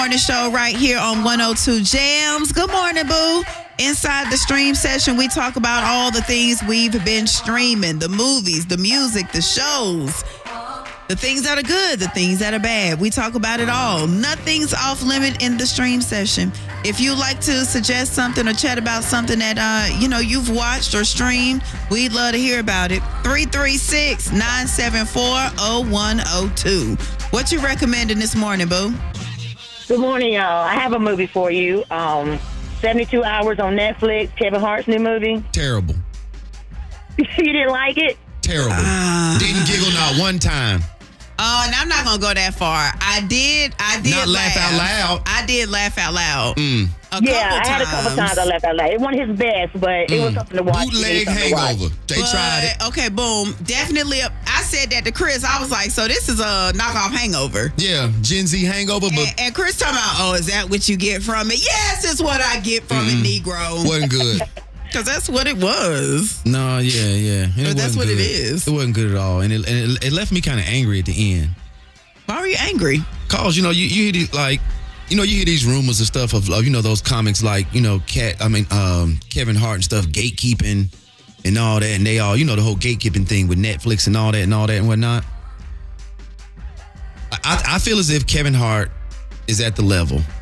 Morning show right here on 102 Jams. Good morning, boo. Inside the stream session, we talk about all the things we've been streaming, the movies, the music, the shows, the things that are good, the things that are bad. We talk about it all. Nothing's off limit in the stream session. If you'd like to suggest something or chat about something that you've watched or streamed, we'd love to hear about it. 336-974-0102. What you recommending this morning, boo? Good morning, y'all. I have a movie for you. 72 Hours on Netflix, Kevin Hart's new movie. Terrible. You didn't like it? Terrible. Didn't giggle not one time. Oh, and I'm not going to go that far. I did Not laugh out loud. I did laugh out loud. I had a couple times I laughed out loud. It wasn't his best, but it was something to watch. Bootleg Hangover. They tried it. Okay, boom. Definitely. I said that to Chris. I was like, so this is a knockoff Hangover. Yeah, Gen Z Hangover. But And Chris talking about, oh, is that what you get from it? Yes, it's what I get from it, Negro. wasn't good. Because that's what it was. No, yeah. But that's what it is. It wasn't good at all. And it left me kind of angry at the end. Why were you angry? Cause, you hear these, you hear these rumors and stuff of those comics like, Kevin Hart and stuff, gatekeeping and all that. And they all, the whole gatekeeping thing with Netflix and all that and whatnot. I feel as if Kevin Hart is at the level